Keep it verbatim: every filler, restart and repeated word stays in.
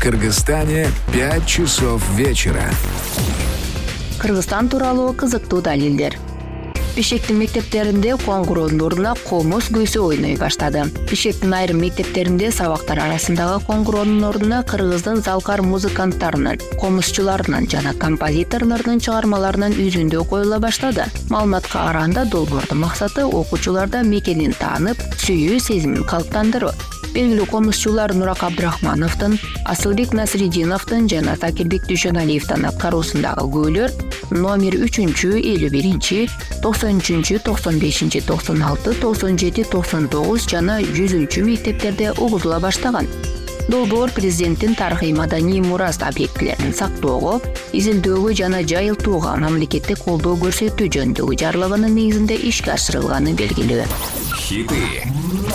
Кыргызстане пять часов вечера. Кыргызстан тууралуу кызыктуу далилдер. Бишкектин мектептеринде коңгуроонун ордуна комуз күйсү ойной баштады. Бишкектин айрым мектептеринде сабактар арасындагы коңгуроонун ордуна кыргыздын залкар музыканттарынын, комузчуларынын жана композиторлордун чыгармаларынын үзүндөө коюла баштады. Маалыматка караганда долбоордун максаты окуучуларда мекенин таанып, сүйүү сезимин калыптандыруу. Белгилүү комузчулар Нурак Абдрахмановдун, Асылбек Насридиновдун жана Закирбек Дүйшөналиевдин аткаруусундагы күйлөр номер үчүнчү, элүү биринчи, токсон үчүнчү, токсон бешинчи, токсон алты, токсон жети, токсон тогуз жана жүзүнчү мектептерде угутула баштаган. Долбоор президенттин тарыхый маданий мурас объектилерин сактоого, изилдөөгө жана жайылтууга мамлекеттик колдоо көрсөтүү жөнүндөгү жарлыгынын негизинде ишке ашырылганы белгилүү. Хиты